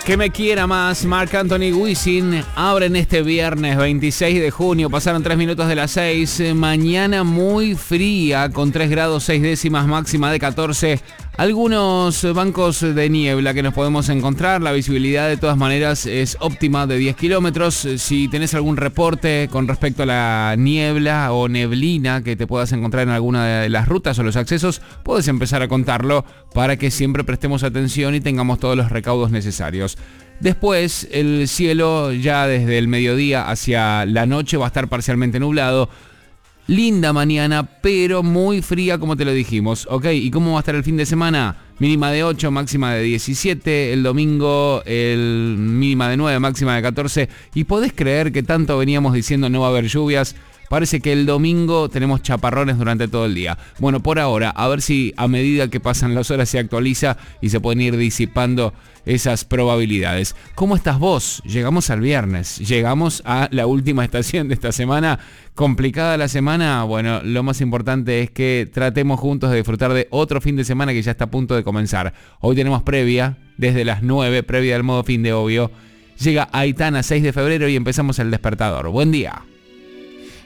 Que me quiera más, Marc Anthony Wisin, abren este viernes 26 de junio, pasaron 3 minutos de las 6, mañana muy fría, con 3 grados 6 décimas, máxima de 14, algunos bancos de niebla que nos podemos encontrar, la visibilidad de todas maneras es óptima de 10 kilómetros, si tenés algún reporte con respecto a la niebla o neblina que te puedas encontrar en alguna de las rutas o los accesos, puedes empezar a contarlo para que siempre prestemos atención y tengamos todos los recaudos necesarios. Después, el cielo ya desde el mediodía hacia la noche va a estar parcialmente nublado. Linda mañana, pero muy fría como te lo dijimos. Ok, ¿y cómo va a estar el fin de semana? Mínima de 8, máxima de 17. El domingo, mínima de 9, máxima de 14. ¿Y podés creer que tanto veníamos diciendo no va a haber lluvias? Parece que el domingo tenemos chaparrones durante todo el día. Bueno, por ahora, a ver si a medida que pasan las horas se actualiza y se pueden ir disipando esas probabilidades. ¿Cómo estás vos? Llegamos al viernes, llegamos a la última estación de esta semana. ¿Complicada la semana? Bueno, lo más importante es que tratemos juntos de disfrutar de otro fin de semana que ya está a punto de comenzar. Hoy tenemos previa, desde las 9, previa del modo fin de obvio. Llega Aitana 6 de febrero y empezamos el despertador. Buen día.